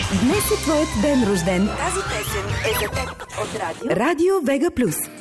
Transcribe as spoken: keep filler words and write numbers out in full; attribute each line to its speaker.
Speaker 1: Днес е твоят ден рожден. Тази песен е за теб от Радио Радио Вега Плюс.